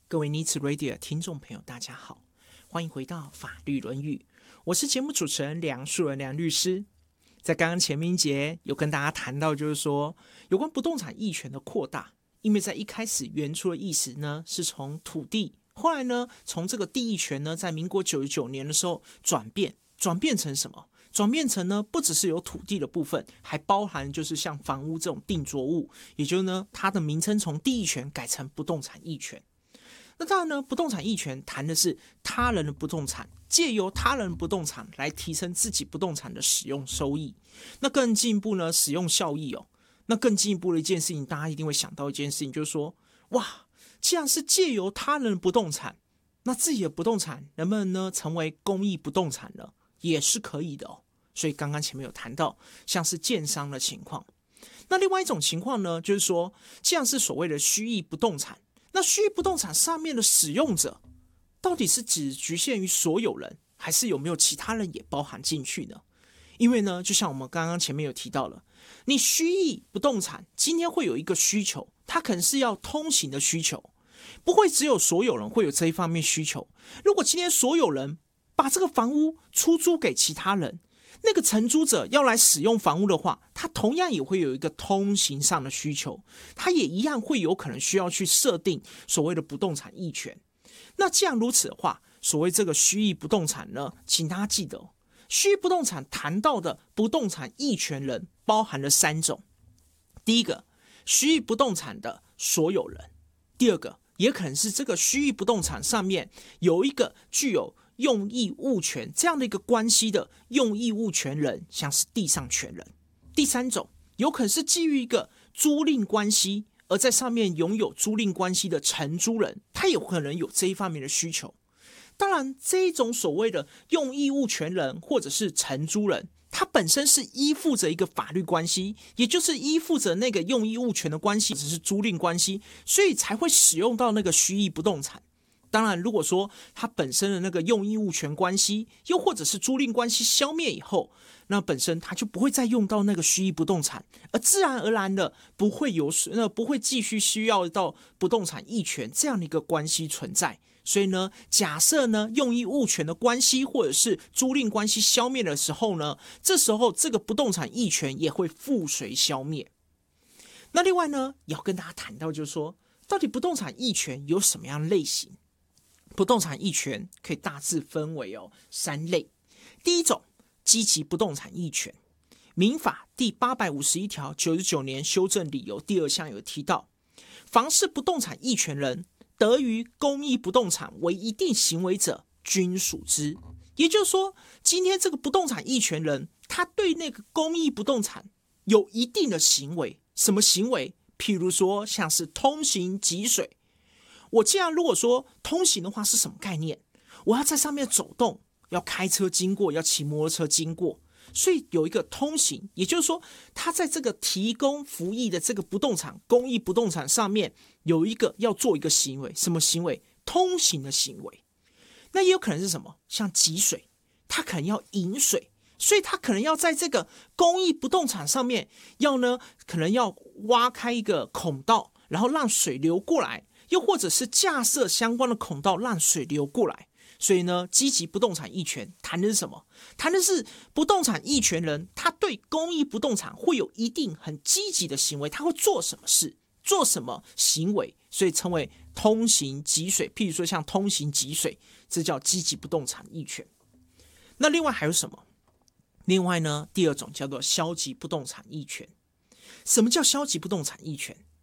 各位尼茨 Radio 的听众朋友，大家好，欢迎回到法律论语，我是节目主持人梁树人梁律师。在刚刚前面一节有跟大家谈到，就是说有关不动产役权的扩大，因为在一开始原初的意思呢，是从土地，后来呢，从这个地役权呢，在民国99年的时候转变成什么？转变成呢，不只是有土地的部分，还包含就是像房屋这种定着物，也就是呢，它的名称从地役权改成不动产役权。那当然呢，不动产役权谈的是他人的不动产，借由他人的不动产来提升自己不动产的使用收益。那更进一步呢，使用效益哦。那更进一步的一件事情，大家一定会想到一件事情，就是说，哇，既然是借由他人的不动产，那自己的不动产能不能呢成为公益不动产呢？也是可以的哦。所以刚刚前面有谈到，像是建商的情况。那另外一种情况呢，就是说，既然是所谓的虚役不动产，那虚役不动产上面的使用者，到底是只局限于所有人，还是有没有其他人也包含进去呢？因为呢，就像我们刚刚前面有提到了，你虚役不动产今天会有一个需求，它可能是要通行的需求，不会只有所有人会有这一方面需求。如果今天所有人把这个房屋出租给其他人，那个承租者要来使用房屋的话，他同样也会有一个通行上的需求，他也一样会有可能需要去设定所谓的不动产役权。那既然如此的话，所谓这个虚役不动产呢，请大家记得，虚役不动产谈到的不动产役权人包含了3种。第一个，虚役不动产的所有人；第二个，也可能是这个虚役不动产上面有一个具有用益物权这样的一个关系的用益物权人，像是地上权人。第三种，有可能是基于一个租赁关系，而在上面拥有租赁关系的承租人，他也可能有这一方面的需求。当然，这一种所谓的用益物权人或者是承租人，他本身是依附着一个法律关系，也就是依附着那个用益物权的关系，只是租赁关系，所以才会使用到那个虚役不动产。当然，如果说它本身的那个用益物权关系，又或者是租赁关系消灭以后，那本身它就不会再用到那个虚役不动产，而自然而然的不会继续需要到不动产役权这样的一个关系存在。所以呢，假设呢用益物权的关系或者是租赁关系消灭的时候呢，这时候这个不动产役权也会附随消灭。那另外呢，也要跟大家谈到，就是说，到底不动产役权有什么样的类型？不动产役权可以大致分为3类。第一种，积极不动产役权。民法第851条99年修正理由第2项有提到，凡是不动产役权人得于公益不动产为一定行为者，均属之。也就是说，今天这个不动产役权人，他对那个公益不动产有一定的行为。什么行为？譬如说，像是通行汲水。我既然如果说通行的话是什么概念？我要在上面走动，要开车经过，要骑摩托车经过，所以有一个通行，也就是说，他在这个提供服役的这个不动产、公益不动产上面有一个要做一个行为，什么行为？通行的行为。那也有可能是什么？像汲水，他可能要引水，所以他可能要在这个公益不动产上面可能要挖开一个孔道，然后让水流过来。又或者是架设相关的孔道让水流过来。所以呢，积极不动产役权谈的是什么？谈的是不动产役权人他对公益不动产会有一定很积极的行为，他会做什么事，做什么行为，所以称为通行汲水。譬如说像通行汲水，这叫积极不动产役权。那另外还有什么？另外呢，第2种叫做消极不动产役权。什么叫消极不动产役权？